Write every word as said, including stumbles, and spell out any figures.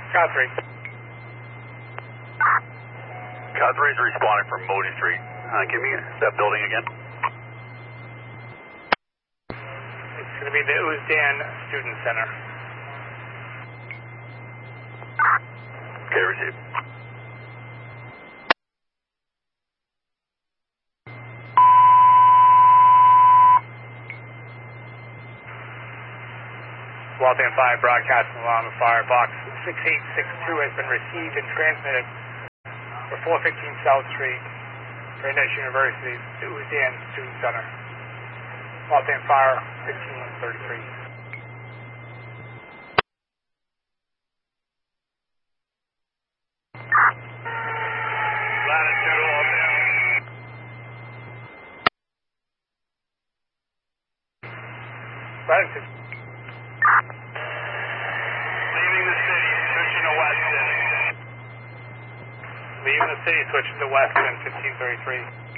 Car three. Car three is responding from Moody Street. Uh, give me that building again. It's going to be the Uzdan Student Center. Okay, received. Waltham five broadcasting along the fire box six eight six two has been received and transmitted for four fifteen South Street, Grand National University, the Uzdan Student Center. Waltham Fire fifteen thirty-three. Latitude Waltham. Latitude. Leaving the city, switching to Weston. Leaving the city, switching to Weston fifteen thirty-three.